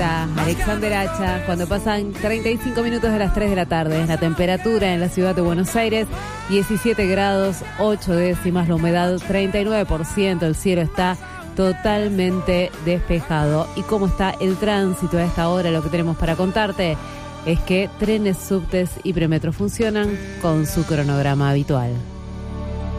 Alexander Hacha, cuando pasan 35 minutos de las 3 de la tarde. La temperatura en la ciudad de Buenos Aires, 17 grados, 8 décimas, la humedad 39%, el cielo está totalmente despejado. ¿Y cómo está el tránsito a esta hora? Lo que tenemos para contarte es que trenes, subtes y premetro funcionan con su cronograma habitual.